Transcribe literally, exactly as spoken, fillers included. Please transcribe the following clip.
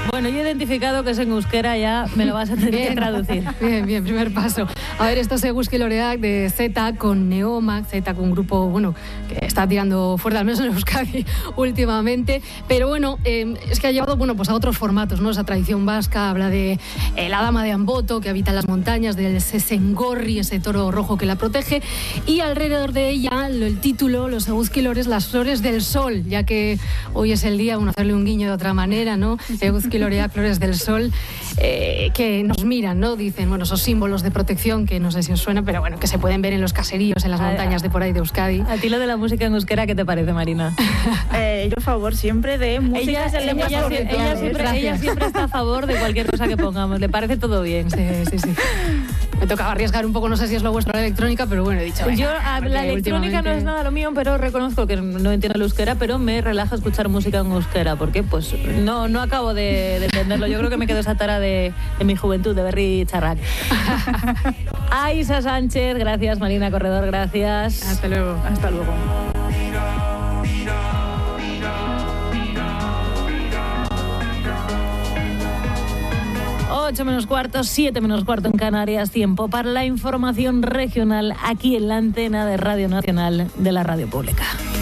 Bueno, yo he identificado que es en euskera, ya me lo vas a tener bien, que traducir. Bien, bien, primer paso. A ver, esto es Eguzki Loreak de Z con Neoma, Z con un grupo, bueno, que está tirando fuerte, al menos en Euskadi últimamente, pero bueno, eh, es que ha llevado, bueno, pues a otros formatos, ¿no? Esa tradición vasca, habla de eh, la dama de Amboto, que habita en las montañas, del Sesengorri, ese toro rojo que la protege, y alrededor de ella, el título, los Eguzki Lores, las flores del sol, ya que hoy es el día, bueno, hacerle un guiño de otra manera, ¿no? Eguzki Loreak, flores del sol, eh, que nos miran, ¿no? Dicen, bueno, esos símbolos de protección que no sé si os suena, pero bueno, que se pueden ver en los caseríos, en las montañas de por ahí de Euskadi. A ti lo de la música en euskera, ¿qué te parece, Marina? Eh, yo a favor siempre de música ella, de ella, ella, ella, siempre, ella siempre está a favor de cualquier cosa que pongamos, le parece todo bien. Sí, sí, sí. Me tocaba arriesgar un poco, no sé si es lo vuestro la electrónica, pero bueno, he dicho. Venga, yo, a, la electrónica últimamente... no es nada lo mío, pero reconozco que no entiendo el euskera, pero me relaja escuchar música en euskera, porque pues no, no acabo de, de entenderlo. Yo creo que me quedo esa tara de, de mi juventud, de Berri Charrac. Aisa Sánchez, gracias. Marina Corredor, gracias. Hasta luego. Hasta luego. ocho menos cuarto, siete menos cuarto en Canarias. Tiempo para la información regional aquí en la antena de Radio Nacional de la Radio Pública.